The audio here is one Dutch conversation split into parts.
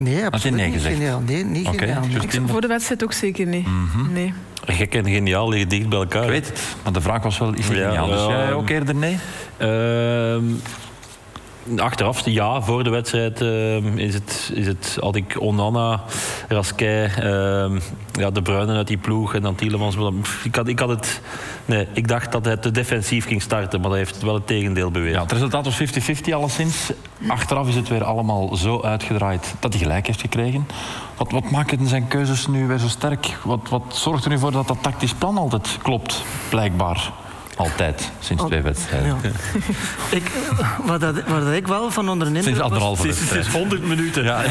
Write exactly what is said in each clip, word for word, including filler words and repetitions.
Nee, absoluut Had je nee niet gezegd? geniaal. Nee, niet okay, geniaal. Ik, voor de wedstrijd ook zeker niet. Mm-hmm. Nee. Gek en geniaal liggen dicht bij elkaar. Ik weet het, maar de vraag was wel, is het ja, geniaal? Dus jij ook eerder nee? Uh, Achteraf, ja, voor de wedstrijd uh, is het, is het, had ik Onana, Rasquet, uh, ja, De Bruyne uit die ploeg en dan Tielemans. Ik had, ik had het... Nee, ik dacht dat hij te defensief ging starten, maar dat heeft wel het tegendeel bewezen. Ja, het resultaat was vijftig vijftig alleszins. Achteraf is het weer allemaal zo uitgedraaid dat hij gelijk heeft gekregen. Wat, wat maken zijn keuzes nu weer zo sterk? Wat, wat zorgt er nu voor dat dat tactisch plan altijd klopt, blijkbaar? Altijd, sinds twee wedstrijden. Ja. ik, wat, dat, wat dat ik wel van onder de indruk sinds anderhalve was... Sinds honderd minuten. Ja.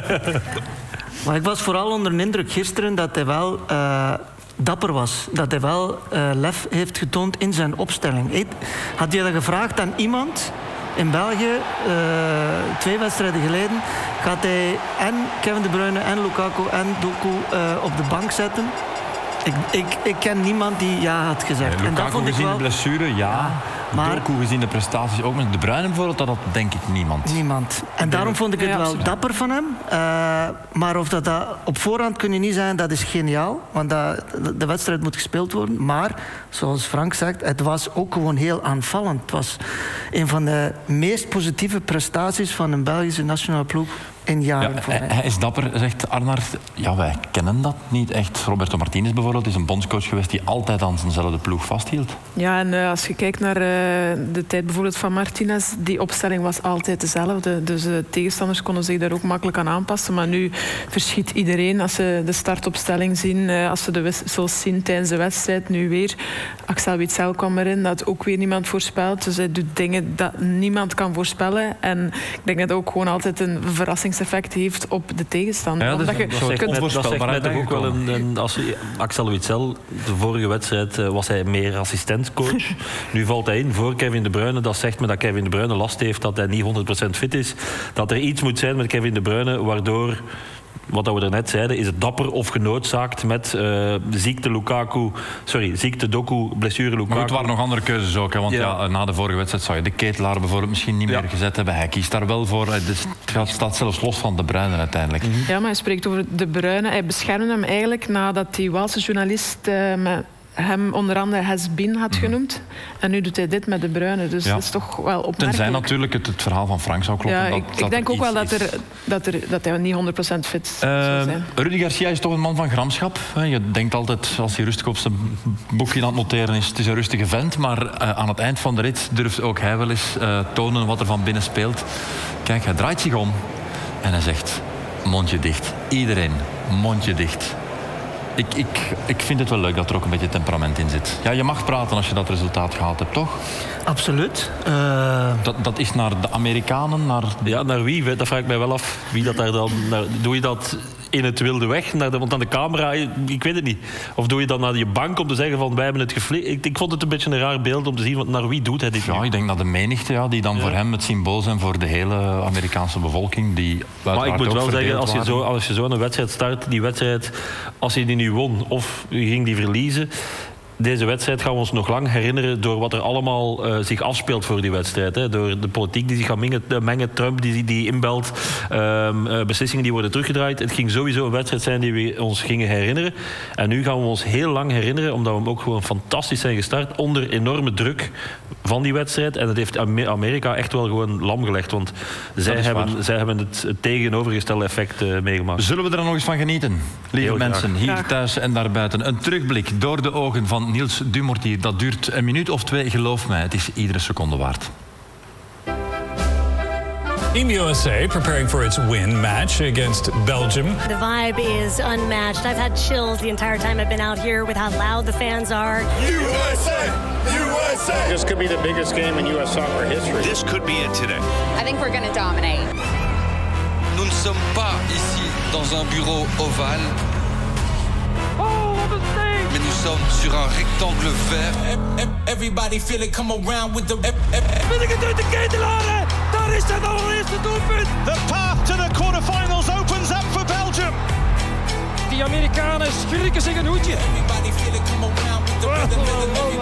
Maar ik was vooral onder de indruk gisteren dat hij wel uh, dapper was. Dat hij wel uh, lef heeft getoond in zijn opstelling. Had je dat gevraagd aan iemand in België, uh, twee wedstrijden geleden, gaat hij en Kevin De Bruyne en Lukaku en Doku uh, op de bank zetten? Ik, ik, ik ken niemand die ja had gezegd. Nee, Lukaku en dat vond ik gezien wel... de blessure, ja. ja maar... Doku gezien de prestaties ook. Met De Bruyne bijvoorbeeld, dat had denk ik niemand. Niemand. En daarom vond ik het ja, wel absoluut. dapper van hem. Uh, maar of dat, dat op voorhand kun je niet zijn, dat is geniaal. Want dat, de wedstrijd moet gespeeld worden. Maar, zoals Frank zegt, het was ook gewoon heel aanvallend. Het was een van de meest positieve prestaties van een Belgische nationale ploeg in jaren ja, voor mij. Hij is dapper, zegt Arnaert. Ja, wij kennen dat niet echt. Roberto Martinez bijvoorbeeld is een bondscoach geweest die altijd aan zijnzelfde ploeg vasthield. Ja, en uh, als je kijkt naar uh, de tijd bijvoorbeeld van Martinez, die opstelling was altijd dezelfde. Dus uh, tegenstanders konden zich daar ook makkelijk aan aanpassen. Maar nu verschiet iedereen als ze de startopstelling zien, uh, als ze de wissels zien tijdens de wedstrijd. Nu weer. Axel Witsel kwam erin, dat ook weer niemand voorspelt. Dus hij doet dingen dat niemand kan voorspellen. En ik denk dat het ook gewoon altijd een verrassing effect heeft op de tegenstander. Ja, dat, je, dat zegt net, dat zegt net ook wel een, een, als Axel Witsel, de vorige wedstrijd uh, was hij meer assistentcoach. Nu valt hij in voor Kevin De Bruyne. Dat zegt me dat Kevin De Bruyne last heeft dat hij niet honderd procent fit is. Dat er iets moet zijn met Kevin De Bruyne waardoor, wat we er net zeiden, is het dapper of genoodzaakt met uh, ziekte Lukaku, sorry, ziekte Doku, blessure Lukaku. Maar het waren nog andere keuzes ook, hè, want ja. Ja, na de vorige wedstrijd zou je de Ketelaar bijvoorbeeld misschien niet ja. meer gezet hebben. Hij kiest daar wel voor. Het staat zelfs los van De Bruyne uiteindelijk. Mm-hmm. Ja, maar hij spreekt over De Bruyne. Hij beschermde hem eigenlijk nadat die Waalse journalist uh, met hem onder andere has-been had genoemd. En nu doet hij dit met De Bruyne. Dus ja. dat is toch wel opmerkelijk. Tenzij natuurlijk het, het verhaal van Frank zou kloppen. Ja, dat, ik dat ik denk ook wel dat, er, is. dat, er, dat hij niet honderd procent fit uh, zou zijn. Rudy Garcia is toch een man van gramschap. Je denkt altijd, als hij rustig op zijn boekje aan het noteren is, het is een rustige vent. Maar uh, aan het eind van de rit durft ook hij wel eens uh, tonen wat er van binnen speelt. Kijk, hij draait zich om en hij zegt, mondje dicht. Iedereen, mondje dicht. Ik, ik, ik vind het wel leuk dat er ook een beetje temperament in zit. Ja, je mag praten als je dat resultaat gehaald hebt, toch? Absoluut. Uh... Dat, dat is naar de Amerikanen, naar... Ja, naar wie? Dat vraag ik mij wel af. Wie dat daar dan... Naar, doe je dat in het wilde weg? Naar de, want aan de camera, ik weet het niet. Of doe je dat naar je bank om te zeggen van wij hebben het geflikt? Ik, ik vond het een beetje een raar beeld om te zien, want naar wie doet hij dit? Ja, nu? Ik denk naar de menigte, ja, die dan ja. voor hem het symbool zijn voor de hele Amerikaanse bevolking. Die maar ik moet wel zeggen, als je, zo, als je zo een wedstrijd start, die wedstrijd, als je die nu won of je ging die verliezen, deze wedstrijd gaan we ons nog lang herinneren door wat er allemaal uh, zich afspeelt voor die wedstrijd. Hè. Door de politiek die zich gaat mengen, mengen Trump die, die inbelt, um, uh, beslissingen die worden teruggedraaid. Het ging sowieso een wedstrijd zijn die we ons gingen herinneren. En nu gaan we ons heel lang herinneren, omdat we hem ook gewoon fantastisch zijn gestart, onder enorme druk van die wedstrijd. En dat heeft Amerika echt wel gewoon lam gelegd, want zij hebben, zij hebben het, het tegenovergestelde effect uh, meegemaakt. Zullen we er nog eens van genieten, lieve heel mensen, graag. Hier graag. Thuis en daarbuiten. Een terugblik door de ogen van Niels Dumortier. Dat duurt een minuut of twee, geloof mij. Het is iedere seconde waard. Team U S A preparing for its win match against Belgium. The vibe is unmatched. I've had chills the entire time I've been out here with how loud the fans are. U S A! U S A! This could be the biggest game in U S soccer history. This could be it today. I think we're going to dominate. Nous ne sommes pas ici dans un bureau ovale. Oh, what a stage! Mais nous sommes sur un rectangle vert. Everybody feel it come around with the... Ben ik het uit de Ketelaar? Daar is het allereerste doelpunt. The path to the quarterfinals opens up for Belgium. Die Amerikanen schrikken zich een hoedje. Everybody feel it come around with the...